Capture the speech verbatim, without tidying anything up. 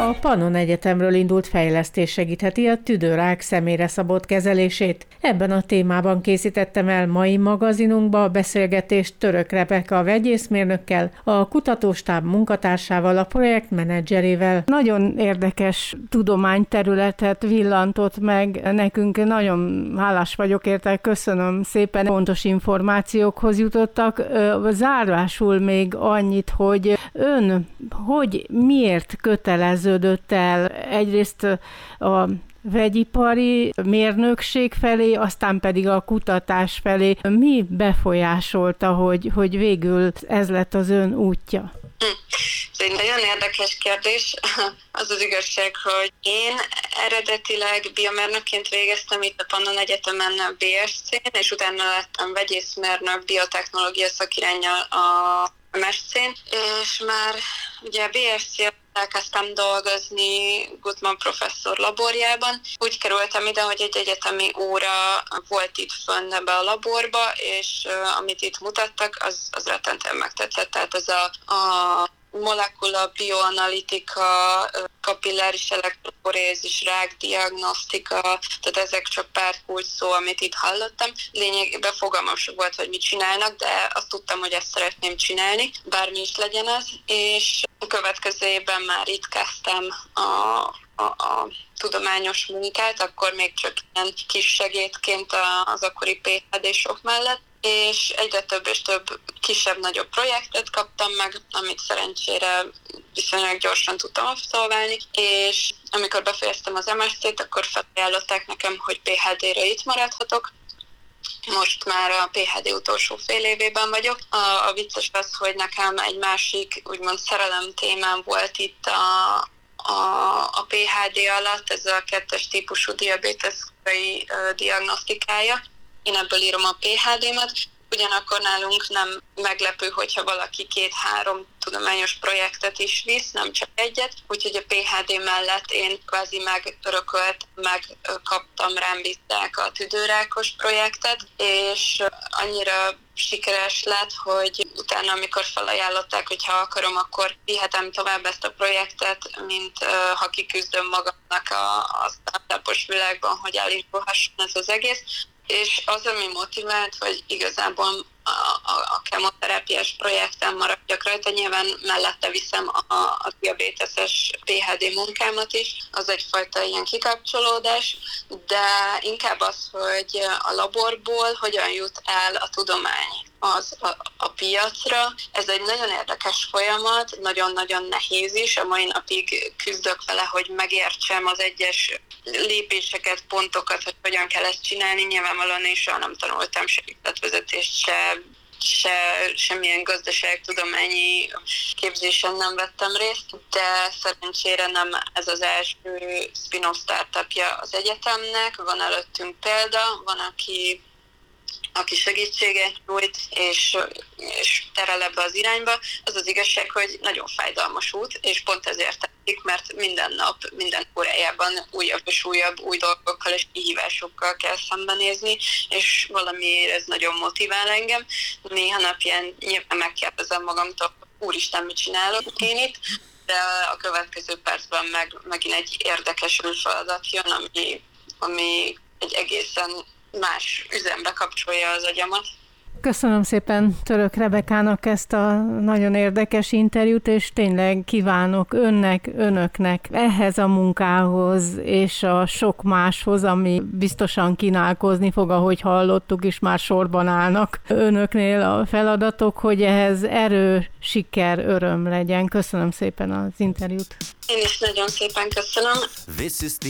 A Pannon Egyetemről indult fejlesztés segítheti a tüdőrák személyre szabott kezelését. Ebben a témában készítettem el mai magazinunkba a beszélgetést Török Rebeka vegyészmérnökkel, a kutatóstáb munkatársával, a projektmenedzserével. Nagyon érdekes tudományterületet villantott meg nekünk, nagyon hálás vagyok érte, köszönöm szépen, pontos információkhoz jutottak. Zárásul még annyit, hogy ön hogy miért köteleződött el egyrészt a vegyipari mérnökség felé, aztán pedig a kutatás felé. Mi befolyásolta, hogy, hogy végül ez lett az ön útja? Hm. Ez egy nagyon érdekes kérdés. Az az igazság, hogy én eredetileg biomérnökként végeztem itt a Pannon Egyetemen bé es cén, és utána lettem vegyészmérnök biotechnológia szakiránnyal a em es cén, és már ugye bé es cén elkezdtem dolgozni Gutmann professzor laborjában. Úgy kerültem ide, hogy egy egyetemi óra volt itt fönn ebbe a laborba, és uh, amit itt mutattak, az, az rettentően megtetszett. Tehát ez a, a molekula, bioanalitika, kapilláris elektroporézis, rákdiagnosztika, tehát ezek csak pár kulcs szó, amit itt hallottam. Lényegében fogalmam sem volt, hogy mit csinálnak, de azt tudtam, hogy ezt szeretném csinálni, bármi is legyen az, és a következő évben már itt kezdtem a, a, a tudományos munkát, akkor még csak ilyen kis segédként az akkori pé há dé-sok mellett, és egyre több és több kisebb-nagyobb projektet kaptam meg, amit szerencsére viszonylag gyorsan tudtam abszolválni, és amikor befejeztem az em es cét, akkor felajánlották nekem, hogy pé há dé-re itt maradhatok. Most már a pé há dé utolsó fél évében vagyok. A, a vicces az, hogy nekem egy másik, úgymond szerelem témám volt itt a, a, a pé há dé alatt, ez a kettes típusú diabétesz diagnosztikája. Én ebből írom a pé há dé-met, ugyanakkor nálunk nem meglepő, hogyha valaki két-három tudományos projektet is visz, nem csak egyet, úgyhogy a pé há dé mellett én kvázi megörökölt, megkaptam, rám bízták a tüdőrákos projektet, és annyira sikeres lett, hogy utána, amikor felajánlották, hogy ha akarom, akkor vihetem tovább ezt a projektet, mint uh, ha kiküzdöm magamnak a, a startupos világban, hogy elindulhasson ez az egész. És az, ami motivált, hogy igazából a, a, a kemoterápiás projekten maradjak rajta, nyilván mellette viszem a, a diabéteses pé há dé munkámat is, az egyfajta ilyen kikapcsolódás, de inkább az, hogy a laborból hogyan jut el a tudomány az a, a piacra. Ez egy nagyon érdekes folyamat, nagyon-nagyon nehéz is, a mai napig küzdök vele, hogy megértsem az egyes lépéseket, pontokat, hogy hogyan kell ezt csinálni. Nyilvánvalóan én soha nem tanultam se üzletvezetést, se, se semmilyen gazdaságtudományi képzésen nem vettem részt, de szerencsére nem ez az első spin-off startupja az egyetemnek. Van előttünk példa, van, aki aki segítséget nyújt, és, és terel ebbe az irányba. Az az igazság, hogy nagyon fájdalmas út, és pont ezért tetszik, mert minden nap, minden órájában újabb és újabb új dolgokkal és kihívásokkal kell szembenézni, és valamiért ez nagyon motivál engem. Néha napján nyilván megkérdezem magamtól, úristen, mit csinálok én itt, de a következő percben meg, megint egy érdekes feladat jön, ami, ami egy egészen más üzembe kapcsolja az agyamat. Köszönöm szépen Török Rebekának ezt a nagyon érdekes interjút, és tényleg kívánok önnek, önöknek ehhez a munkához, és a sok máshoz, ami biztosan kínálkozni fog, ahogy hallottuk is, már sorban állnak önöknél a feladatok, hogy ehhez erő, siker, öröm legyen. Köszönöm szépen az interjút. Én is nagyon szépen köszönöm.